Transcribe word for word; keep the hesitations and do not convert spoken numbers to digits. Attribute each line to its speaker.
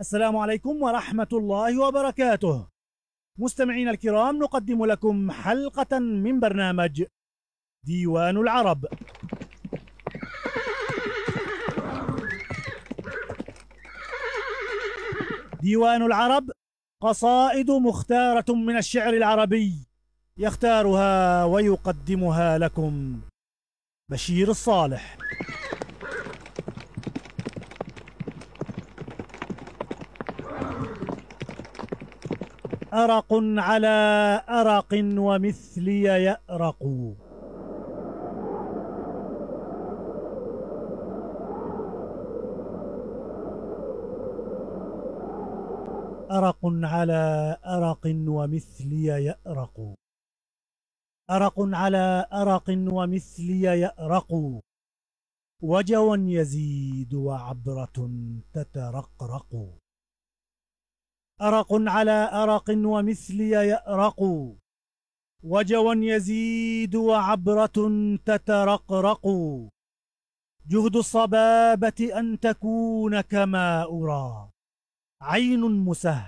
Speaker 1: السلام عليكم ورحمة الله وبركاته. مستمعينا الكرام، نقدم لكم حلقة من برنامج ديوان العرب. ديوان العرب قصائد مختارة من الشعر العربي، يختارها ويقدمها لكم بشير الصالح. أرق على أرق ومثلي يأرق، أرق على أرق ومثلي يأرق، أرق على أرق ومثلي يأرق، وجوا يزيد وعبرة تترقرق. أرق على أرق ومثلي يأرق، وجوا يزيد وعبرة تترقرق. جهد الصبابة أن تكون كما أرى، عين مسهلة